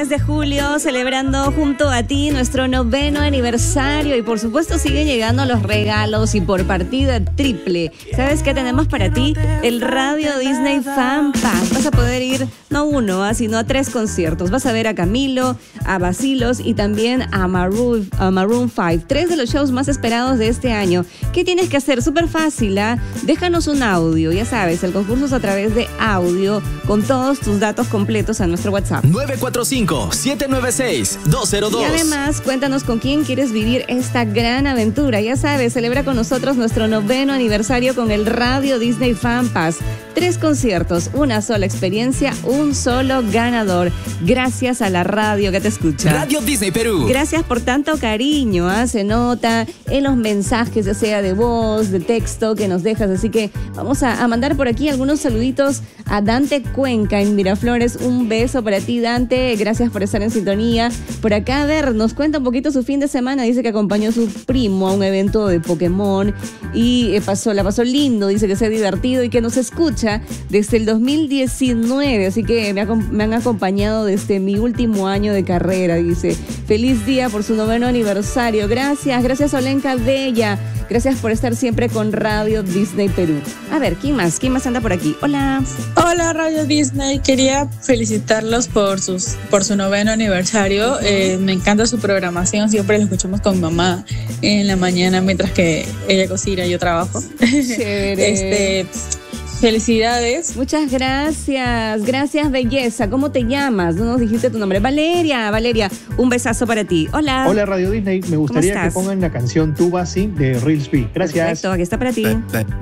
mes de julio, celebrando junto a ti nuestro 9º aniversario y por supuesto siguen llegando los regalos y por partida triple. ¿Sabes qué tenemos para ti? El Radio Disney Fan Pass. Vas a poder ir no uno, sino a 3 conciertos. Vas a ver a Camilo, a Basilos y también a Maroon 5. 3 de los shows más esperados de este año. ¿Qué tienes que hacer? Súper fácil, ¿ah? Déjanos un audio, ya sabes, el concurso es a través de audio con todos tus datos completos a nuestro WhatsApp. 945-796-202. Y además, cuéntanos con quién quieres vivir esta gran aventura. Ya sabes, celebra con nosotros nuestro 9º aniversario con el Radio Disney Fan Pass. 3 conciertos, una sola experiencia, un solo ganador. Gracias a la radio que te escucha. Radio Disney Perú. Gracias por tanto cariño, se nota en los mensajes, ya sea de voz, de texto que nos dejas. Así que vamos a mandar por aquí algunos saluditos a Dante Cuenca en Miraflores. Un beso para ti, Dante. Gracias por estar en sintonía. Por acá, a ver, nos cuenta un poquito su fin de semana. Dice que acompañó a su primo a un evento de Pokémon y la pasó lindo. Dice que se ha divertido y que nos escucha desde el 2019. Así que me han acompañado desde mi último año de carrera. Dice, feliz día por su 9º aniversario. Gracias Olenka Bella. Gracias por estar siempre con Radio Disney Perú. A ver, ¿quién más anda por aquí? Hola. Hola Radio Disney, quería felicitarlos por su 9º aniversario. Me encanta su programación, siempre la escuchamos con mamá en la mañana mientras que ella cocina y yo trabajo. Chévere. Felicidades. Muchas gracias. Gracias, belleza. ¿Cómo te llamas? No nos dijiste tu nombre. Valeria, un besazo para ti. Hola. Hola, Radio Disney. Me gustaría que pongan la canción Tu Basi de Real Speed. Gracias. Perfecto, aquí está para ti.